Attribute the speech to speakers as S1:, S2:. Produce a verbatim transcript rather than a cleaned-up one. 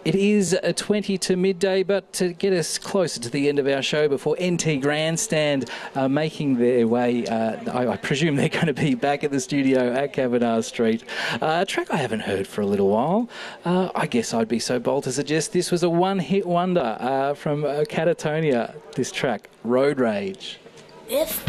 S1: It is a twenty to midday, but to get us closer to the end of our show before N T Grandstand are making their way, uh, I, I presume they're going to be back at the studio at Kavanagh Street. Uh, a track I haven't heard for a little while. Uh, I guess I'd be so bold to suggest this was a one-hit wonder uh, from uh, Catatonia, this track, Road Rage.
S2: If